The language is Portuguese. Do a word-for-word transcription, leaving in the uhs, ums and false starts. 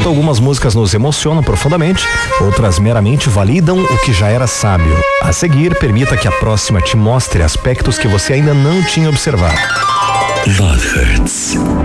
Enquanto algumas músicas nos emocionam profundamente, outras meramente validam o que já era sábio. A seguir, permita que a próxima te mostre aspectos que você ainda não tinha observado. Love Hurts.